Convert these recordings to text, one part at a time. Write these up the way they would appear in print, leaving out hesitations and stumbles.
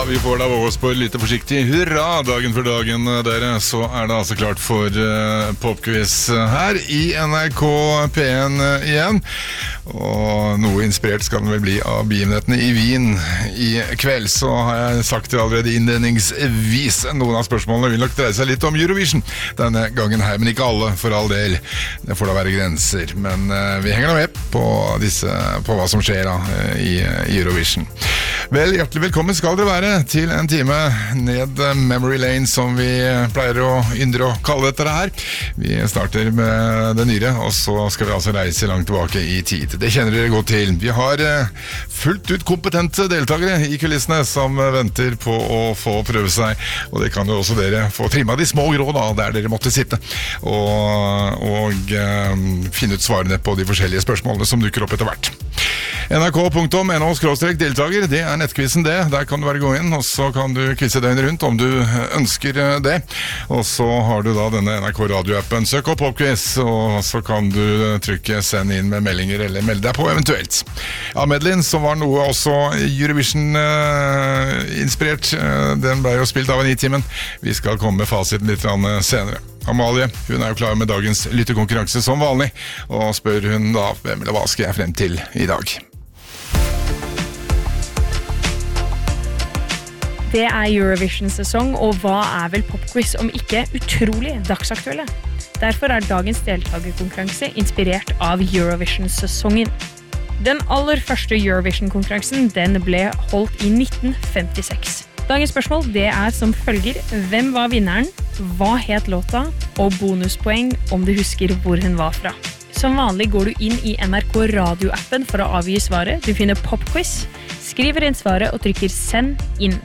vi får da våge oss på litt forsiktig hurra dagen for dagen, dere. Så det altså klart for popquiz her i NRK P1 igjen. Og noe inspirert skal den vel bli av begivenhetene i Wien i kveld. Så har jeg sagt det allerede innledningsvis. Noen av spørsmålene vil nok dreie seg litt om Eurovision denne gangen her, men ikke alle, for all del. Det får da være grenser. Men vi henger da med på hva som skjer da i Eurovision. Vel, hjertelig velkommen skal dere være til en time ned Memory Lane, som vi pleier å yndre å kalle dette her. Vi starter med det nyere, og så skal vi altså reise langt tilbake i tid. Det kjenner dere godt til. Vi har fullt ut kompetente deltakere i kulissene som venter på å få prøve seg, og det kan jo også dere få trimmet de små grå da, der dere måtte sitte, og finne ut svarene på de forskjellige spørsmålene som dukker opp etter hvert. nrk.no/deltager, det nettquizen det. Der kan du bare gå inn, og så kan du quizze døgnet rundt om du ønsker det. Og så har du da denne NRK radioappen. Søk opp popquiz, og så kan du trykke send inn med meldinger, eller melde deg på eventuelt. Ja, Medlin, som var noe også Eurovision-inspirert, den ble jo spilt av en i-timen. Vi skal komme med fasiten litt senere. Amalie, hun jo klar med dagens lyttekonkurranse som vanlig, og spør hun da hvem eller hva skal jeg frem til i dag. Det Eurovision-sesong, og hva vel popquiz om ikke utrolig dagsaktuelle? Derfor dagens deltagerkonkurranse inspirert av Eurovision-sesongen. Den aller første Eurovision-konkurransen den ble holdt i 1956. Dagens spørsmål det som følger: hvem var vinneren, hva het låta, og bonuspoeng om du husker hvor hun var fra. Som vanlig går du inn i NRK radioappen for å avgi svaret. Du finner popquiz, skriver inn svaret og trykker send inn.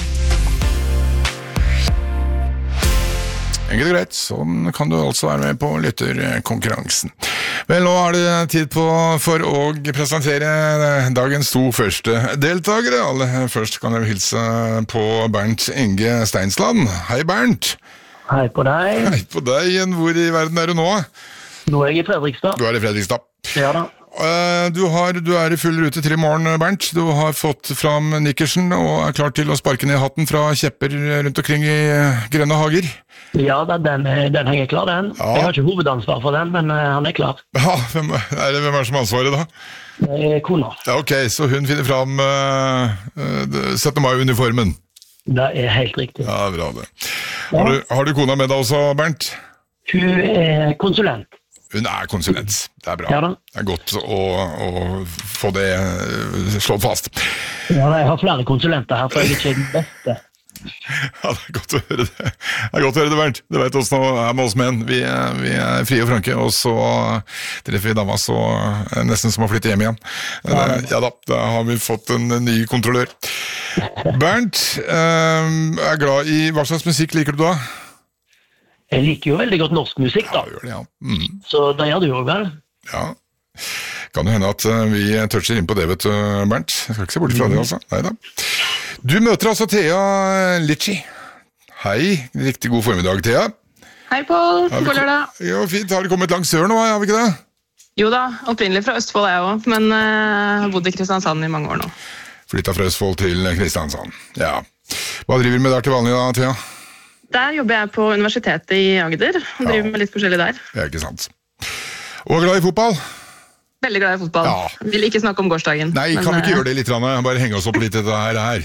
Enkelt og greit, sånn kan du altså være med på lytterkonkurransen. Vel, nå det tid for å presentere dagens to første deltakere. Aller først kan jeg hilse på Bernt Inge Steinsland. Hei, Bernt. Hei på deg. Hei på deg. Hvor i verden du nå? Nå jeg i Fredrikstad. Du i Fredrikstad. Ja da. Du i full rute til i morgen, Bernt. Du har fått fram nikkersen og klar til å sparke ned hatten fra kjepper rundt omkring i grønne hager. Ja, den henger klar, den. Ja. Jeg har ikke hovedansvar for den, men han klar. Ja, hvem som ansvaret da? Kona. Ja, ok, så hun finner fram 17. mai-uniformen. Det helt riktig. Ja, bra det. Har du kona med deg også, Bernt? Hun konsulent. Hun konsulent. Det bra. Ja da. Det godt å få det slått fast. Ja, jeg har flere konsulenter her, for jeg ikke den beste. Ja, det godt å høre det. Det godt å høre det, Bernt. Du vet hvordan det med oss menn. Vi frie og franke, og så treffer vi dama så nesten som å flytte hjem igjen. Ja da har vi fått en ny kontrollør. Bernt, glad i hva slags musikk liker du da? Jeg liker jo veldig godt norsk musikk da. Ja, gjør det, ja. Så det gjør du jo vel. Ja. Kan det hende at vi toucher inn på det, vet du, Bernt. Jeg skal ikke se bort fra det, altså. Neida. Du møter altså Thea Litchi. Hei, riktig god formiddag, Thea. Hei, Pål. God lørdag. Jo, fint. Har du kommet langt sør nå, har vi ikke det? Jo da, opprinnelig fra Østfold jeg også, men har bodd i Kristiansand i mange år nå. Flyttet fra Østfold til Kristiansand, ja. Hva driver du med der til vanlig da, Thea? Der jobber jeg på universitetet i Agder, og driver med litt forskjellig der. Ja, ikke sant. Og glad i fotball? Veldig glad i fotball. Ja. Vil ikke snakke om gårsdagen. Nei, kan vi ikke gjøre det litt? Bare henge oss opp litt i dette her.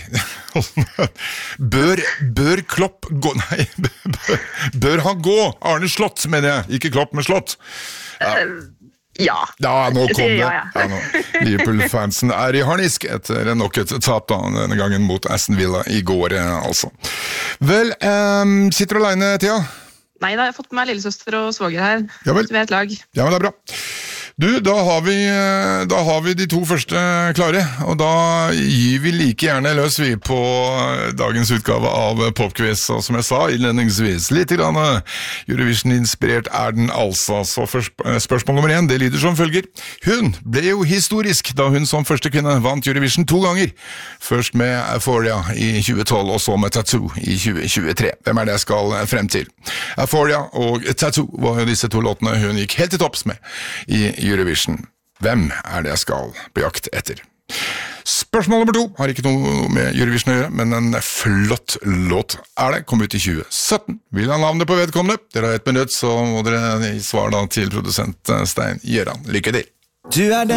Bør Klopp gå? Nei, bør han gå? Arne Slott, mener jeg. Ikke Klopp, men Slott. Ja. Ja, nå kom det. Ja. Liverpool-fansen i harnisk etter nok et tap da, denne gangen mot Aston Villa i går, altså. Vel, sitter du alene, Thea? Nei da, jeg har fått med meg lillesøster og svoger her. Ja vel. Så vi et lag. Ja, men det bra. Du, da har vi de to første klare, og da gir vi like gjerne løs vi på dagens utgave av Popquiz, og som jeg sa innledningsvis, litt grann Eurovision-inspirert den altså. Så spørsmål nummer 1, det lyder som følger. Hun ble jo historisk da hun som første kvinne vant Eurovision 2 ganger. Først med Euphoria i 2012, og så med Tattoo i 2023. Hvem det jeg skal frem til? Euphoria og Tattoo var jo disse to låtene hun gikk helt til topps med i Eurovision. Hvem det jeg skal på jakt etter? Spørsmål nummer 2 har ikke noe med Eurovision å gjøre, men en flott låt er det. Kom ut i 2017. Vil ha navnet på vedkommende? Dere har 1 minutt, så må dere svare da til produsent Stein Gjøran. Lykke til! Du er den